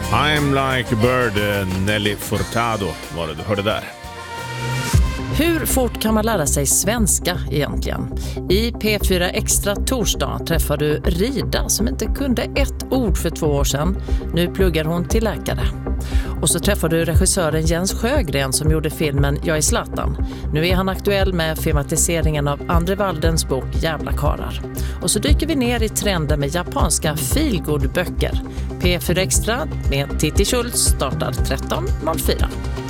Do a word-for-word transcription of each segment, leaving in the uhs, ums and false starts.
I'm like a bird, Nelly Furtado var det du hörde där. Hur fort kan man lära sig svenska egentligen? I P fyra Extra torsdag träffar du Rida som inte kunde ett ord för två år sedan. Nu pluggar hon till läkare. Och så träffar du regissören Jens Sjögren som gjorde filmen Jag är Zlatan. Nu är han aktuell med filmatiseringen av Andre Waldens bok Jävla karar. Och så dyker vi ner i trenden med japanska feelgood-böcker. P fyra Extra med Titti Schultz startar tretton noll fyra.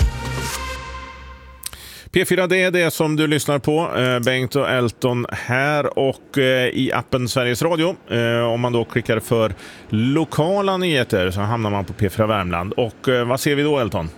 P fyra, det är det som du lyssnar på. Bengt och Elton här och i appen Sveriges Radio. Om man då klickar för lokala nyheter så hamnar man på P fyra Värmland. Och vad ser vi då, Elton?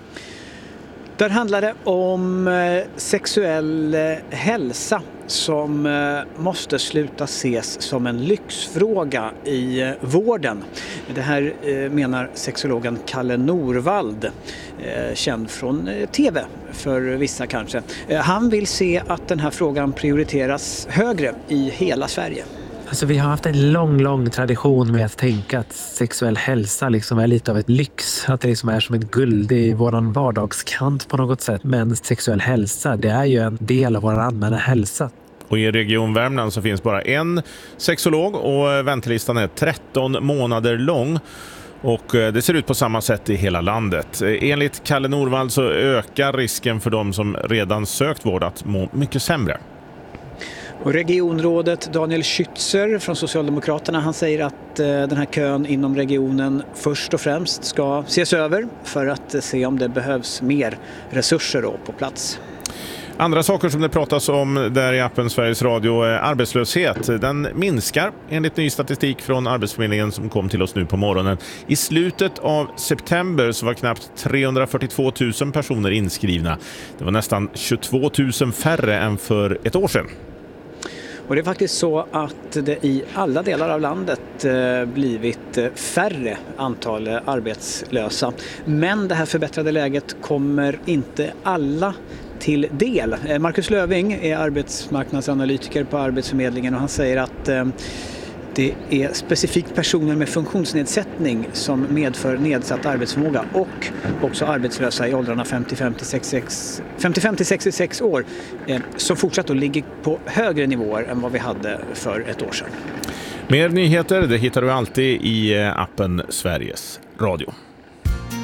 Där handlar det om sexuell hälsa som måste sluta ses som en lyxfråga i vården. Det här menar sexologen Kalle Norvald, känd från tv för vissa kanske. Han vill se att den här frågan prioriteras högre i hela Sverige. Alltså vi har haft en lång, lång tradition med att tänka att sexuell hälsa liksom är lite av ett lyx. Att det liksom är som ett guld i våran vardagskant på något sätt. Men sexuell hälsa, det är ju en del av vår allmänna hälsa. Och i Region Värmland så finns bara en sexolog och väntelistan är tretton månader lång. Och det ser ut på samma sätt i hela landet. Enligt Kalle Norvald så ökar risken för de som redan sökt vård att må mycket sämre. Och regionrådet Daniel Schützer från Socialdemokraterna, han säger att den här kön inom regionen först och främst ska ses över för att se om det behövs mer resurser då på plats. Andra saker som det pratas om där i appen Sveriges Radio är arbetslöshet. Den minskar enligt ny statistik från Arbetsförmedlingen som kom till oss nu på morgonen. I slutet av september så var knappt trehundrafyrtiotvå tusen personer inskrivna. Det var nästan tjugotvå tusen färre än för ett år sedan. Och det är faktiskt så att det i alla delar av landet blivit färre antal arbetslösa. Men det här förbättrade läget kommer inte alla till del. Marcus Löving är arbetsmarknadsanalytiker på Arbetsförmedlingen och han säger att det är specifikt personer med funktionsnedsättning som medför nedsatt arbetsförmåga och också arbetslösa i åldrarna femtiofem till sextiosex år som fortsatt att ligga på högre nivåer än vad vi hade för ett år sedan. Mer nyheter det hittar du alltid i appen Sveriges Radio.